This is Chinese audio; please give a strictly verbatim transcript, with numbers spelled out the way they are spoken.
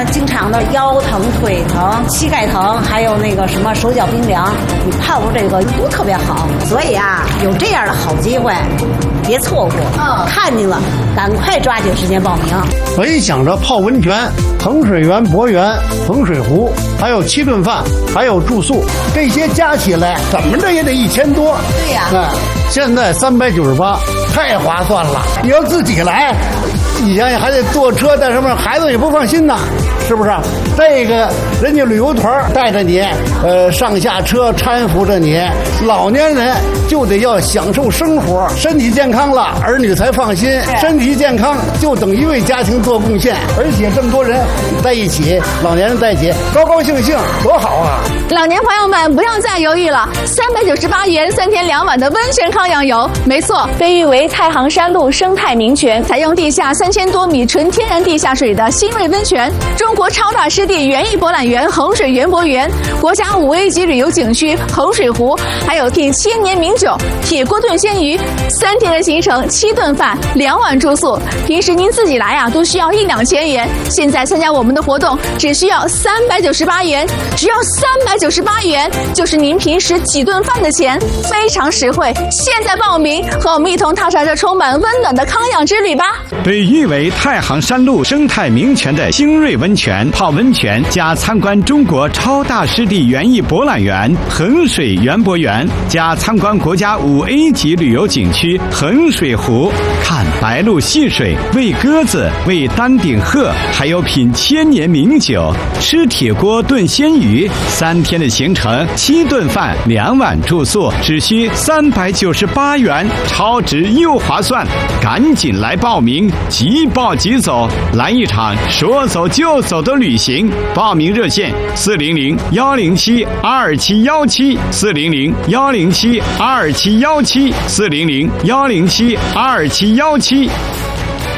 经常的腰疼、腿疼、膝盖疼，还有那个什么手脚冰凉，你泡这个都特别好。所以啊，有这样的好机会，别错过。嗯，看见了，赶快抓紧时间报名。 本想着泡温泉，衡水园博园、衡水湖，还有七顿饭，还有住宿，这些加起来怎么着也得一千多。 对呀、 啊，现在三百九十八，太划算了。你要自己来，你想想还得坐车带什么，孩子也不放心呐，是不是？这个人家旅游团带着你，呃，上下车搀扶着你，老年人就得要享受生活，身体健康了，儿女才放心。身体健康就等于为家庭做贡献，而且这么多人在一起，老年人在一起，高高兴兴，多好啊！ 老年朋友们不要再犹豫了，三百九十八元三天两晚的温泉康养游，没错，被誉为太行山路生态名泉，采用地下三千多米纯天然地下水的新锐温泉，中国超大湿地园艺博览园衡水园博园，国家五 A 级旅游景区衡水湖，还有第千年名酒铁锅炖鲜鱼，三天的行程，七顿饭，两晚住宿。平时您自己来啊，都需要一两千元，现在参加我们的活动，只需要三百九十八元，只要三百九十八元，就是您平时几顿饭的钱，非常实惠。现在报名，和我们一同踏上这充满温暖的康养之旅吧。 被誉为太行山路生态名泉的新锐温泉，泡温泉加参观中国超大湿地园艺博览园衡水园博园，加参观国家五 A 级旅游景区衡水湖，看白鹭戏水，喂鸽子，喂丹顶鹤，还有品千年名酒，吃铁锅炖鲜鱼。三天的行程，七顿饭，两晚住宿，只需三百九十八元，超值又划算，赶紧来报名，即报即走，来一场说走就走的旅行。报名热线：四零零幺零七二七幺七，四零零幺零七二七幺七，四零零幺零七二七幺七。